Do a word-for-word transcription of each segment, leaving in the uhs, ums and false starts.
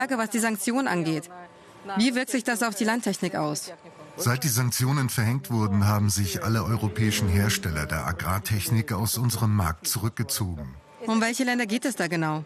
was die Sanktionen angeht. Wie wirkt sich das auf die Landtechnik aus? Seit die Sanktionen verhängt wurden, haben sich alle europäischen Hersteller der Agrartechnik aus unserem Markt zurückgezogen. Um welche Länder geht es da genau?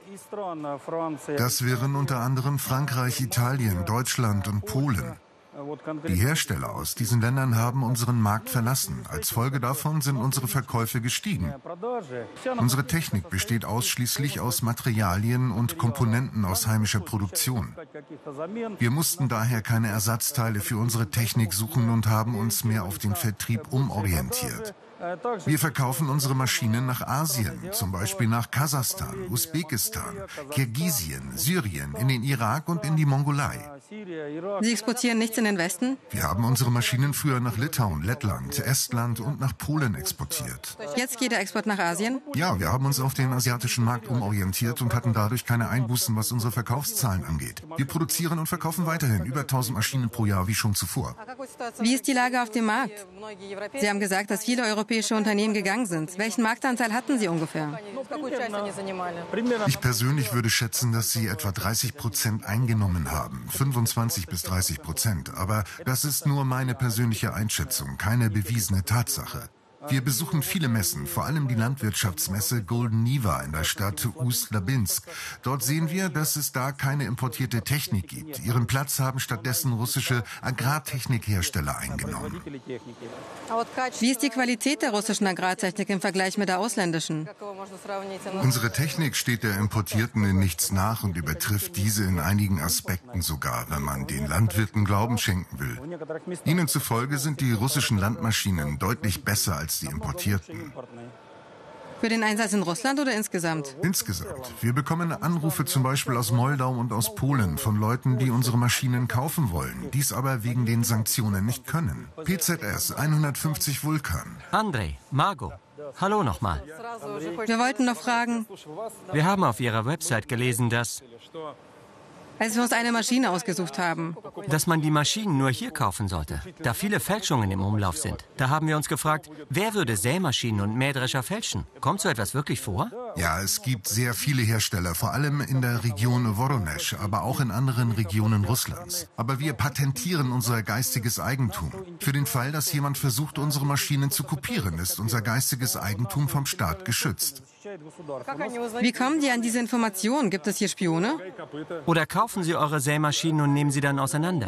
Das wären unter anderem Frankreich, Italien, Deutschland und Polen. Die Hersteller aus diesen Ländern haben unseren Markt verlassen. Als Folge davon sind unsere Verkäufe gestiegen. Unsere Technik besteht ausschließlich aus Materialien und Komponenten aus heimischer Produktion. Wir mussten daher keine Ersatzteile für unsere Technik suchen und haben uns mehr auf den Vertrieb umorientiert. Wir verkaufen unsere Maschinen nach Asien, zum Beispiel nach Kasachstan, Usbekistan, Kirgisien, Syrien, in den Irak und in die Mongolei. Sie exportieren nichts in den Westen? Wir haben unsere Maschinen früher nach Litauen, Lettland, Estland und nach Polen exportiert. Jetzt geht der Export nach Asien? Ja, wir haben uns auf den asiatischen Markt umorientiert und hatten dadurch keine Einbußen, was unsere Verkaufszahlen angeht. Wir produzieren und verkaufen weiterhin über tausend Maschinen pro Jahr, wie schon zuvor. Wie ist die Lage auf dem Markt? Sie haben gesagt, dass viele europäische Unternehmen gegangen sind. Welchen Marktanteil hatten Sie ungefähr? Ich persönlich würde schätzen, dass sie etwa dreißig Prozent eingenommen haben. fünfundzwanzig bis dreißig Prozent. Aber das ist nur meine persönliche Einschätzung, keine bewiesene Tatsache. Wir besuchen viele Messen, vor allem die Landwirtschaftsmesse Golden Niva in der Stadt Ust-Labinsk. Dort sehen wir, dass es da keine importierte Technik gibt. Ihren Platz haben stattdessen russische Agrartechnikhersteller eingenommen. Wie ist die Qualität der russischen Agrartechnik im Vergleich mit der ausländischen? Unsere Technik steht der importierten in nichts nach und übertrifft diese in einigen Aspekten sogar, wenn man den Landwirten Glauben schenken will. Ihnen zufolge sind die russischen Landmaschinen deutlich besser als die importierten. Für den Einsatz in Russland oder insgesamt? Insgesamt. Wir bekommen Anrufe zum Beispiel aus Moldau und aus Polen von Leuten, die unsere Maschinen kaufen wollen, dies aber wegen den Sanktionen nicht können. P Z S hundertfünfzig Vulkan. Andrei, Margot, hallo nochmal. Wir wollten noch fragen, Wir haben auf Ihrer Website gelesen, dass, als wir uns eine Maschine ausgesucht haben. dass man die Maschinen nur hier kaufen sollte, da viele Fälschungen im Umlauf sind. Da haben wir uns gefragt, wer würde Sämaschinen und Mähdrescher fälschen? Kommt so etwas wirklich vor? Ja, es gibt sehr viele Hersteller, vor allem in der Region Voronezh, aber auch in anderen Regionen Russlands. Aber wir patentieren unser geistiges Eigentum. Für den Fall, dass jemand versucht, unsere Maschinen zu kopieren, ist unser geistiges Eigentum vom Staat geschützt. Wie kommen die an diese Informationen? Gibt es hier Spione? Oder kaufen Sie eure Sämaschinen und nehmen sie dann auseinander?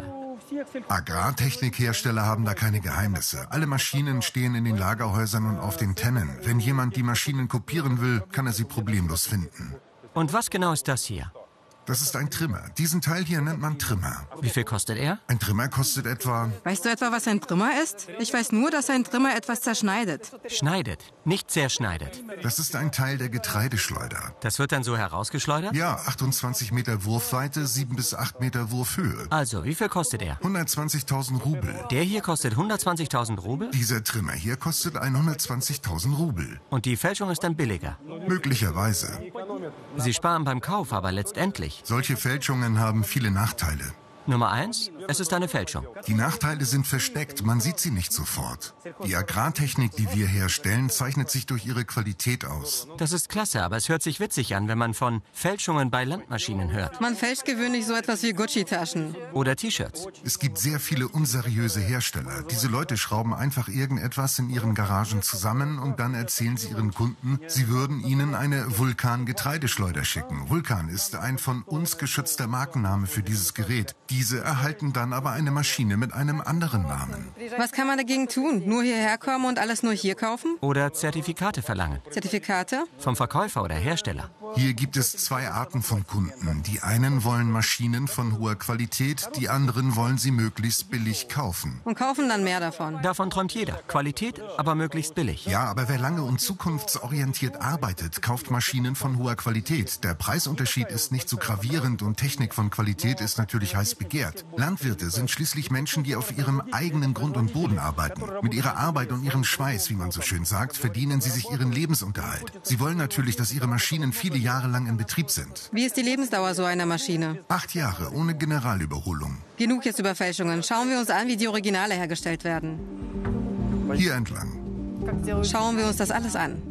Agrartechnikhersteller haben da keine Geheimnisse. Alle Maschinen stehen in den Lagerhäusern und auf den Tennen. Wenn jemand die Maschinen kopieren will, kann er sie problemlos finden. Und was genau ist das hier? Das ist ein Trimmer. Diesen Teil hier nennt man Trimmer. Wie viel kostet er? Ein Trimmer kostet etwa... Weißt du etwa, was ein Trimmer ist? Ich weiß nur, dass ein Trimmer etwas zerschneidet. Schneidet, nicht zerschneidet. Das ist ein Teil der Getreideschleuder. Das wird dann so herausgeschleudert? Ja, achtundzwanzig Meter Wurfweite, sieben bis acht Meter Wurfhöhe. Also, wie viel kostet er? hundertzwanzigtausend Rubel. Der hier kostet hundertzwanzigtausend Rubel? Dieser Trimmer hier kostet hundertzwanzigtausend Rubel. Und die Fälschung ist dann billiger? Möglicherweise. Sie sparen beim Kauf, aber letztendlich. Solche Fälschungen haben viele Nachteile. Nummer eins, es ist eine Fälschung. Die Nachteile sind versteckt, man sieht sie nicht sofort. Die Agrartechnik, die wir herstellen, zeichnet sich durch ihre Qualität aus. Das ist klasse, aber es hört sich witzig an, wenn man von Fälschungen bei Landmaschinen hört. Man fälscht gewöhnlich so etwas wie Gucci-Taschen. Oder T-Shirts. Es gibt sehr viele unseriöse Hersteller. Diese Leute schrauben einfach irgendetwas in ihren Garagen zusammen und dann erzählen sie ihren Kunden, sie würden ihnen eine Vulkan-Getreideschleuder schicken. Vulkan ist ein von uns geschützter Markenname für dieses Gerät. Diese erhalten dann aber eine Maschine mit einem anderen Namen. Was kann man dagegen tun? Nur hierher kommen und alles nur hier kaufen? Oder Zertifikate verlangen. Zertifikate? Vom Verkäufer oder Hersteller. Hier gibt es zwei Arten von Kunden. Die einen wollen Maschinen von hoher Qualität, die anderen wollen sie möglichst billig kaufen. Und kaufen dann mehr davon. Davon träumt jeder. Qualität, aber möglichst billig. Ja, aber wer lange und zukunftsorientiert arbeitet, kauft Maschinen von hoher Qualität. Der Preisunterschied ist nicht so gravierend und Technik von Qualität ist natürlich heiß begehrt. Landwirte sind schließlich Menschen, die auf ihrem eigenen Grund und Boden arbeiten. Mit ihrer Arbeit und ihrem Schweiß, wie man so schön sagt, verdienen sie sich ihren Lebensunterhalt. Sie wollen natürlich, dass ihre Maschinen viele Jahre lang in Betrieb sind. Wie ist die Lebensdauer so einer Maschine? Acht Jahre ohne Generalüberholung. Genug jetzt über Fälschungen. Schauen wir uns an, wie die Originale hergestellt werden. Hier entlang. Schauen wir uns das alles an.